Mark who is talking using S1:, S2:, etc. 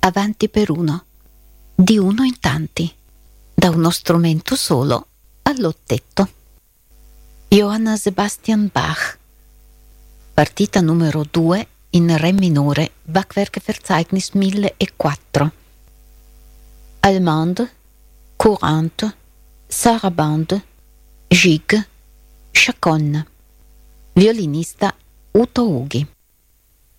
S1: avanti per uno, di uno in tanti, da uno strumento solo all'ottetto. Johann Sebastian Bach, partita numero 2 in Re minore, Bachwerkeverzeichnis 1004. Allemande, Courante, Sarabande, Gigue, Chaconne. Violinista Uto Ughi.